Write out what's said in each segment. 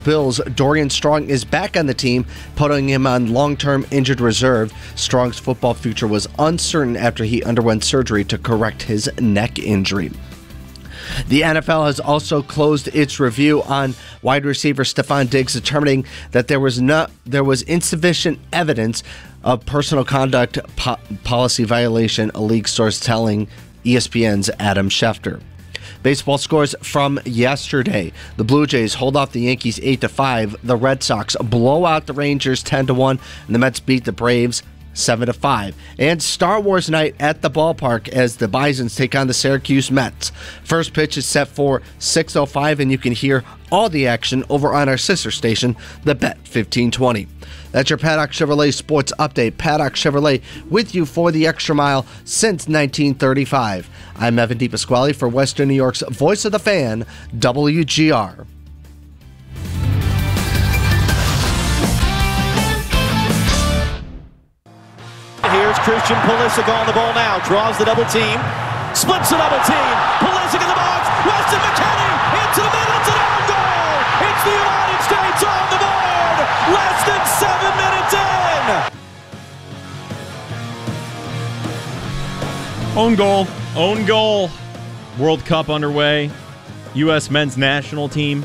Bills, Dorian Strong is back on the team, putting him on long-term injured reserve. Strong's football future was uncertain after he underwent surgery to correct his neck injury. The NFL has also closed its review on wide receiver Stefon Diggs, determining that there was insufficient evidence of personal conduct policy violation, a league source telling ESPN's Adam Schefter. Baseball scores from yesterday. The Blue Jays hold off the Yankees 8-5. The Red Sox blow out the Rangers 10-1, and the Mets beat the Braves 7-5. And Star Wars night at the ballpark as the Bisons take on the Syracuse Mets. First pitch is set for 6:05, and you can hear all the action over on our sister station, the Bet 1520. That's your Paddock Chevrolet Sports Update. Paddock Chevrolet with you for the extra mile since 1935. I'm Evan DePasquale for Western New York's Voice of the Fan, WGR. Here's Christian Pulisic on the ball now. Draws the double team. Splits the double team. Pulisic in the box. Weston McKennie into the middle. It's an own goal. It's the United States on the board. Less than 7 minutes in. Own goal. Own goal. World Cup underway. U.S. men's national team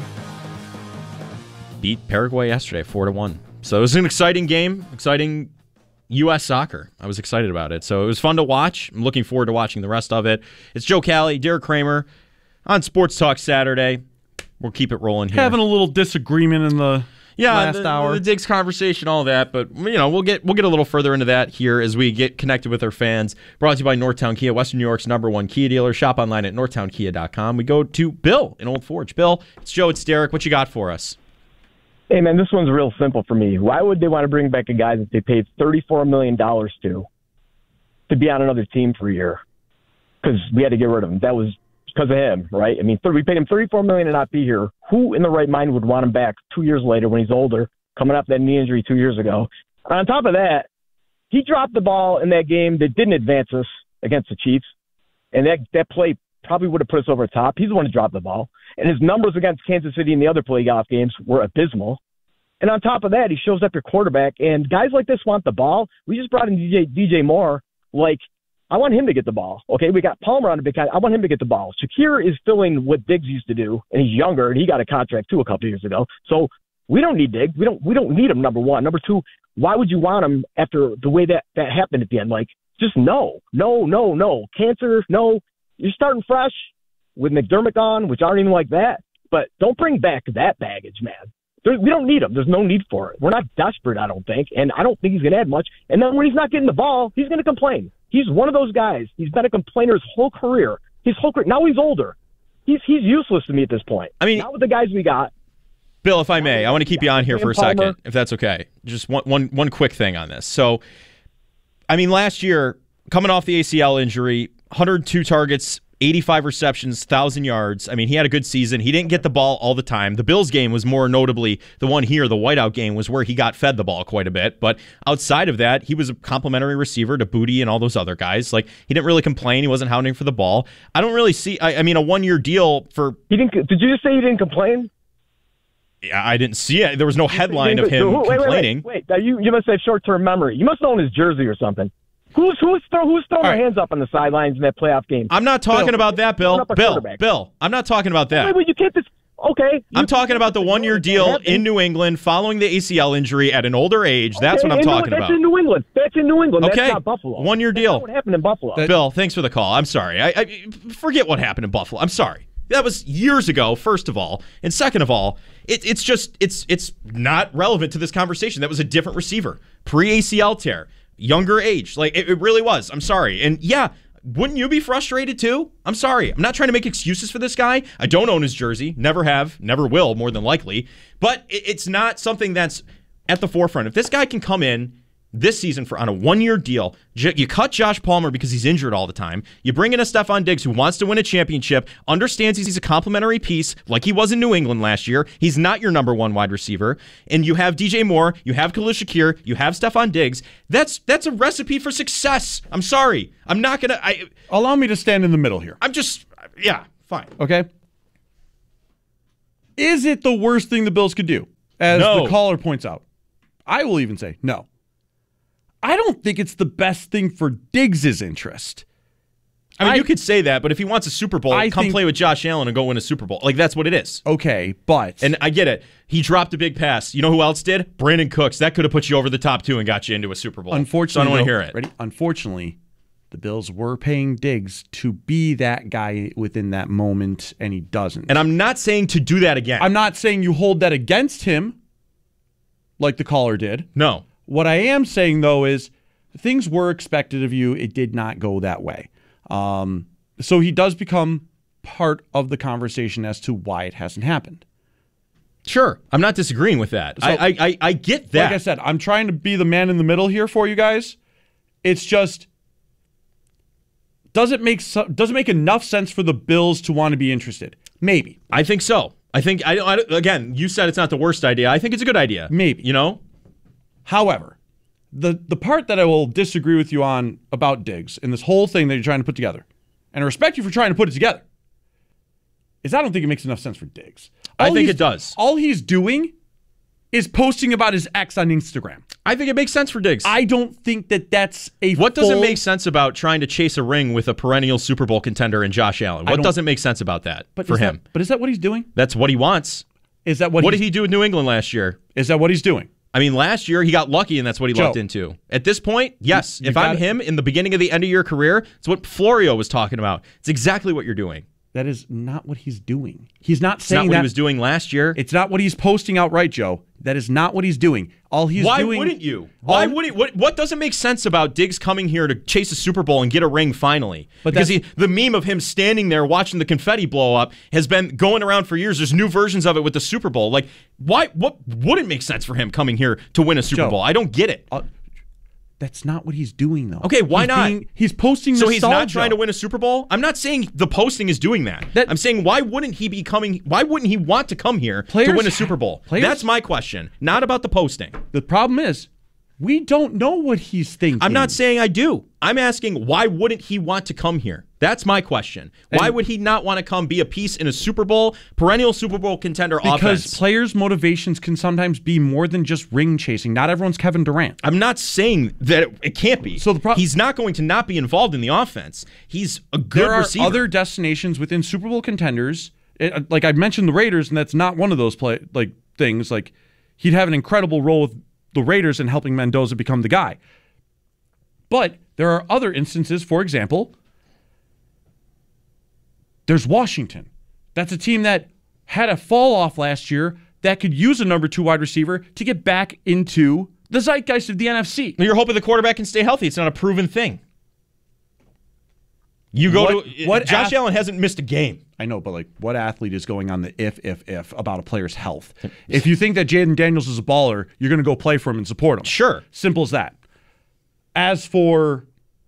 beat Paraguay yesterday 4-1. So it was an exciting game. Exciting U.S. soccer. I was excited about it. So it was fun to watch. I'm looking forward to watching the rest of it. It's Joe Cali, Derek Kramer on Sports Talk Saturday. We'll keep it rolling here. Having a little disagreement in the last hour. The Diggs conversation, all that. But, we'll get a little further into that here as we get connected with our fans. Brought to you by Northtown Kia, Western New York's #1 Kia dealer. Shop online at northtownkia.com. We go to Bill in Old Forge. Bill, it's Joe, it's Derek. What you got for us? Hey, man, this one's real simple for me. Why would they want to bring back a guy that they paid $34 million to be on another team for a year? Because we had to get rid of him. That was because of him, right? I mean, we paid him $34 million to not be here. Who in the right mind would want him back 2 years later when he's older, coming off that knee injury 2 years ago? And on top of that, he dropped the ball in that game that didn't advance us against the Chiefs, and that play probably would have put us over the top. He's the one who dropped the ball. And his numbers against Kansas City in the other playoff games were abysmal. And on top of that, he shows up your quarterback, and guys like this want the ball. We just brought in DJ Moore. Like, I want him to get the ball. Okay, we got Palmer on the big guy. I want him to get the ball. Shakir is filling what Diggs used to do, and he's younger, and he got a contract too a couple years ago. So we don't need Diggs. We don't need him, number one. Number two, why would you want him after the way that happened at the end? Like, just no. Cancer, no. You're starting fresh with McDermott gone, which aren't even like that. But don't bring back that baggage, man. We don't need him. There's no need for it. We're not desperate, I don't think, and I don't think he's going to add much. And then when he's not getting the ball, he's going to complain. He's one of those guys. He's been a complainer his whole career. Now he's older. He's useless to me at this point. I mean, not with the guys we got. Bill, if I may, I want to keep you on here for a second, if that's okay. Just one quick thing on this. So, I mean, last year, coming off the ACL injury, 102 targets, 85 receptions, 1,000 yards. I mean, he had a good season. He didn't get the ball all the time. The Bills game was more notably the one here, the whiteout game, was where he got fed the ball quite a bit. But outside of that, he was a complimentary receiver to Booty and all those other guys. Like, he didn't really complain. He wasn't hounding for the ball. I don't really see, I mean, a one-year deal for... Did you just say he didn't complain? Yeah, I didn't see it. There was no headline of him complaining. Wait. You must have short-term memory. You must own his jersey or something. Who's throwing their hands up on the sidelines in that playoff game? I'm not talking about that, Bill. Bill, I'm not talking about that. Wait, you can't just... Okay. I'm talking about the one-year deal in New England following the ACL injury at an older age. That's what I'm talking about. That's in New England. Okay. That's not Buffalo. One-year deal. What happened in Buffalo? Bill, thanks for the call. I'm sorry. I forget what happened in Buffalo. I'm sorry. That was years ago, first of all. And second of all, it's not relevant to this conversation. That was a different receiver. Pre-ACL tear. Younger age. Like, it really was. I'm sorry. And yeah, wouldn't you be frustrated too? I'm sorry. I'm not trying to make excuses for this guy. I don't own his jersey. Never have. Never will, more than likely. But it's not something that's at the forefront. If this guy can come in this season on a one-year deal, you cut Josh Palmer because he's injured all the time. You bring in a Stefon Diggs who wants to win a championship, understands he's a complimentary piece like he was in New England last year. He's not your number one wide receiver. And you have DJ Moore, you have Khalil Shakir, you have Stefon Diggs. That's a recipe for success. I'm sorry. I'm not going to... Allow me to stand in the middle here. I'm just... Yeah, fine. Okay? Is it the worst thing the Bills could do? As the caller points out. I will even say no. I don't think it's the best thing for Diggs' interest. I mean, you could say that, but if he wants a Super Bowl, come play with Josh Allen and go win a Super Bowl. Like, that's what it is. Okay, but... And I get it. He dropped a big pass. You know who else did? Brandon Cooks. That could have put you over the top 2 and got you into a Super Bowl. Unfortunately, so I don't want to hear it. Ready? Unfortunately, the Bills were paying Diggs to be that guy within that moment, and he doesn't. And I'm not saying to do that again. I'm not saying you hold that against him, like the caller did. No. What I am saying, though, is things were expected of you. It did not go that way. So he does become part of the conversation as to why it hasn't happened. Sure. I'm not disagreeing with that. So, I get that. Like I said, I'm trying to be the man in the middle here for you guys. It's just, does it make enough sense for the Bills to want to be interested? Maybe. I think so. I think, again, you said it's not the worst idea. I think it's a good idea. Maybe. You know? However, the part that I will disagree with you on about Diggs and this whole thing that you're trying to put together, and I respect you for trying to put it together, is I don't think it makes enough sense for Diggs. I think it does. All he's doing is posting about his ex on Instagram. I think it makes sense for Diggs. I don't think that's a What doesn't make sense about trying to chase a ring with a perennial Super Bowl contender in Josh Allen? What doesn't make sense about that for him? But is that what he's doing? That's what he wants. Is that what did he do in New England last year? Is that what he's doing? I mean, last year he got lucky, and that's what he lucked into. At this point, yes. If I'm him in the beginning of the end of your career, it's what Florio was talking about. It's exactly what you're doing. That is not what he's doing. He's not It's saying not what that he was doing last year. It's not what he's posting outright, Joe. That is not what he's doing. All he's Why doing. Wouldn't you? Why wouldn't? What doesn't make sense about Diggs coming here to chase a Super Bowl and get a ring finally? Because the meme of him standing there watching the confetti blow up has been going around for years. There's new versions of it with the Super Bowl. Like, why? What wouldn't make sense for him coming here to win a Super Bowl? I don't get it. That's not what he's doing, though. Okay, why not? He's posting nostalgia. So he's not trying to win a Super Bowl? I'm not saying the posting is doing that. I'm saying why wouldn't he be coming? Why wouldn't he want to come here to win a Super Bowl? That's my question, not about the posting. The problem is, we don't know what he's thinking. I'm not saying I do. I'm asking why wouldn't he want to come here? That's my question. Why would he not want to come be a piece in a Super Bowl, perennial Super Bowl contender offense? Because players' motivations can sometimes be more than just ring chasing. Not everyone's Kevin Durant. I'm not saying that it can't be. So he's not going to not be involved in the offense. He's a good receiver. There are other destinations within Super Bowl contenders. Like I mentioned the Raiders, and that's not one of those things. Like he'd have an incredible role with the Raiders in helping Mendoza become the guy. But there are other instances, for example, there's Washington. That's a team that had a fall off last year that could use a number 2 wide receiver to get back into the zeitgeist of the NFC. You're hoping the quarterback can stay healthy. It's not a proven thing. Josh Allen hasn't missed a game. I know, but what athlete is going on the if about a player's health? If you think that Jaden Daniels is a baller, you're going to go play for him and support him. Sure. Simple as that. As for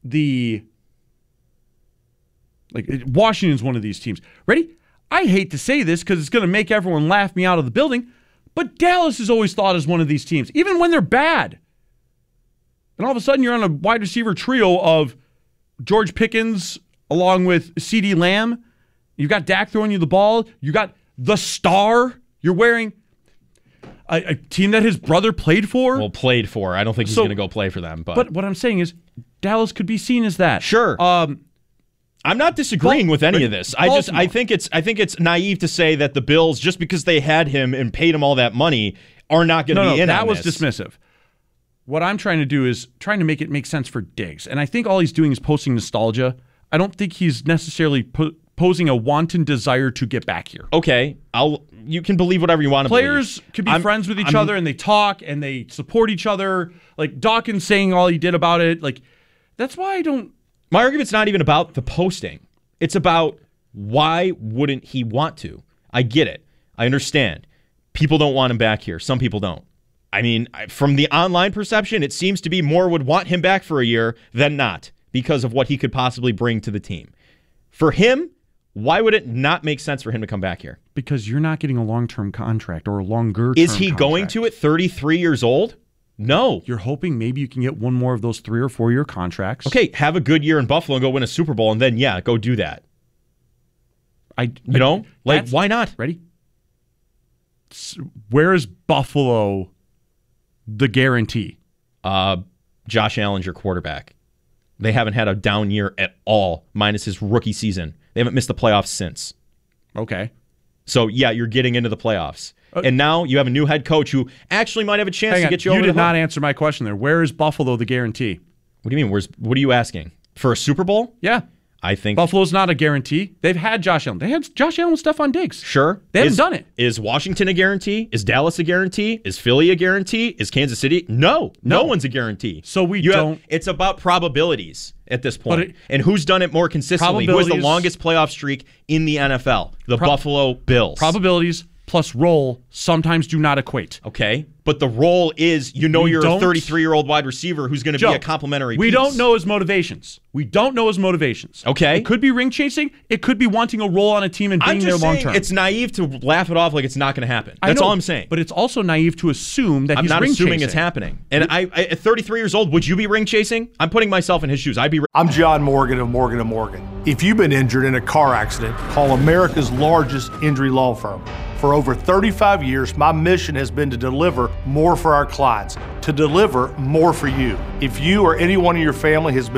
Washington's one of these teams. Ready? I hate to say this because it's going to make everyone laugh me out of the building, but Dallas is always thought as one of these teams, even when they're bad. And all of a sudden you're on a wide receiver trio of George Pickens along with CeeDee Lamb. You've got Dak throwing you the ball. You got the star. You're wearing a team that his brother played for. Well, played for. I don't think he's going to go play for them. But what I'm saying is Dallas could be seen as that. Sure. I'm not disagreeing with any of this. I think it's naive to say that the Bills, just because they had him and paid him all that money, are not going to be in on this. That was dismissive. What I'm trying to do is trying to make it make sense for Diggs. And I think all he's doing is posting nostalgia. I don't think he's necessarily posing a wanton desire to get back here. Okay, you can believe whatever you want to believe. Players can be friends with each other and they talk and they support each other. Like Dawkins saying all he did about it. Like that's why I don't. My argument's not even about the posting. It's about why wouldn't he want to? I get it. I understand. People don't want him back here. Some people don't. I mean, from the online perception, it seems to be more would want him back for a year than not because of what he could possibly bring to the team. For him, why would it not make sense for him to come back here? Because you're not getting a long-term contract or a longer-term Is he going to at 33 years old? No. You're hoping maybe you can get one more of those 3 or 4 year contracts. Okay, have a good year in Buffalo and go win a Super Bowl, and then, go do that. Why not? Ready? Where is Buffalo the guarantee? Josh Allen's your quarterback. They haven't had a down year at all, minus his rookie season. They haven't missed the playoffs since. Okay. So, yeah, you're getting into the playoffs. And now you have a new head coach who actually might have a chance to get you over the hump. You did not hump. answer my question there. Where is Buffalo the guarantee? What do you mean? What are you asking? For a Super Bowl? Yeah. I think Buffalo's not a guarantee. They've had Josh Allen. They had Josh Allen with Stephon Diggs. Sure. They haven't done it. Is Washington a guarantee? Is Dallas a guarantee? Is Philly a guarantee? Is Kansas City? No one's a guarantee. So it's about probabilities at this point. And who's done it more consistently? Who has the longest playoff streak in the NFL? The Buffalo Bills. Probabilities plus role sometimes do not equate. Okay. But the role is, you're a 33-year-old wide receiver who's going to be a complimentary piece. We don't know his motivations. Okay. It could be ring chasing. It could be wanting a role on a team and being there long term. It's naive to laugh it off like it's not going to happen. That's all I'm saying. But it's also naive to assume that he's ring chasing. I'm not assuming it's happening. And at 33 years old, would you be ring chasing? I'm putting myself in his shoes. I'm John Morgan of Morgan & Morgan. If you've been injured in a car accident, call America's largest injury law firm. For over 35 years, my mission has been to deliver more for our clients, to deliver more for you. If you or anyone in your family has been